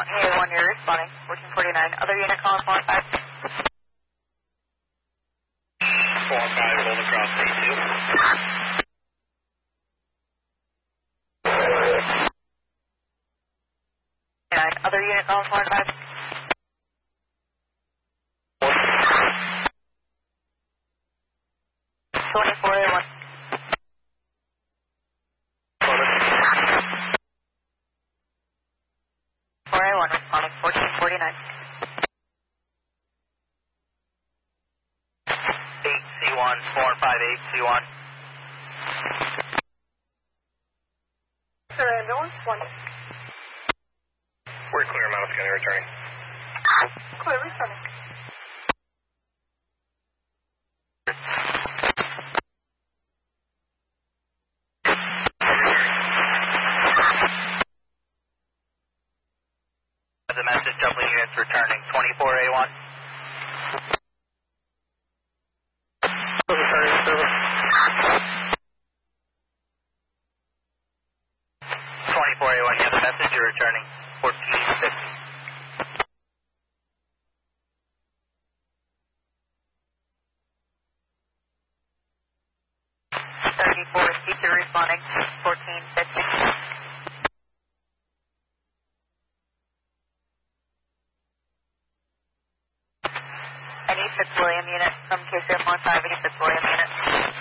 Hey, 1, you're responding. 1449. Other unit calling 415. 415, hold across A2. Other unit calling 415. 24A1. 4A1 responding. 1449. 8C1, 458C1. Sir, ambulance 1. We're clear, Mount Skinny returning. Clear, returning. The message, double units returning. 24A1. Returning service. 24A1, you have the message, you're returning. 1450. 34C2 responding. 1450. Any Fitzwilliam unit from KCF 15, any Fitzwilliam unit.